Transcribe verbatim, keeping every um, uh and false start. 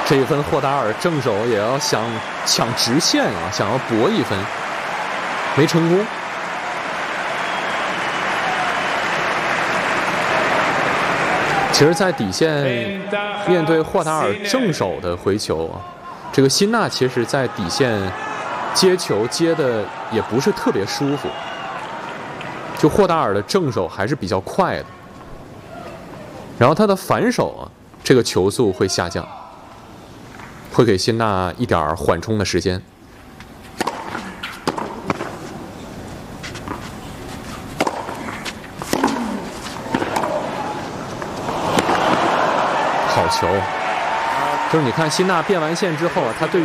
这一分霍达尔正手也要想抢直线啊，想要搏一分，没成功。其实，在底线面对霍达尔正手的回球啊，这个辛纳其实在底线接球接的也不是特别舒服，就霍达尔的正手还是比较快的，然后他的反手啊，这个球速会下降，会给辛纳一点缓冲的时间。好球！就是你看辛纳变完线之后啊，他对